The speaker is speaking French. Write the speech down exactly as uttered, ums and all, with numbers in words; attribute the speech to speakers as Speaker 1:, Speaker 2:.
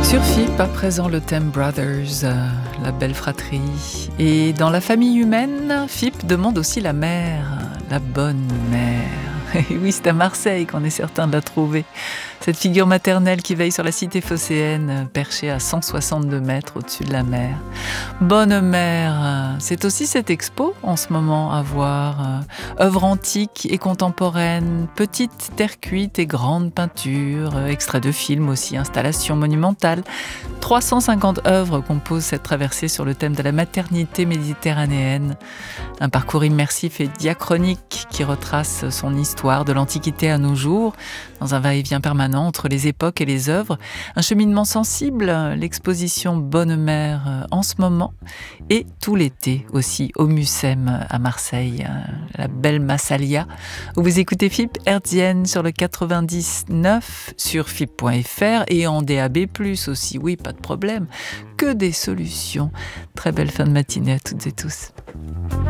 Speaker 1: Sur F I P, à présent le thème Brothers, euh, la belle fratrie. Et dans la famille humaine, F I P demande aussi la mère, la bonne mère. Et oui, c'est à Marseille qu'on est certain de la trouver. Cette figure maternelle qui veille sur la cité phocéenne, perchée à cent soixante-deux mètres au-dessus de la mer. Bonne mère, c'est aussi cette expo en ce moment à voir. Œuvres antiques et contemporaines, petites terre cuite et grandes peintures, extraits de films aussi, installations monumentales. trois cent cinquante œuvres composent cette traversée sur le thème de la maternité méditerranéenne. Un parcours immersif et diachronique qui retrace son histoire de l'Antiquité à nos jours, dans un va-et-vient permanent entre les époques et les œuvres. Un cheminement sensible, l'exposition Bonne Mère en ce moment, et tout l'été aussi au Mucem à Marseille, la belle Massalia, où vous écoutez F I P hertzienne sur le quatre-vingt-dix-neuf, sur F I P point F R et en D A B plus aussi, oui, pas de problème, que des solutions. Très belle fin de matinée à toutes et tous.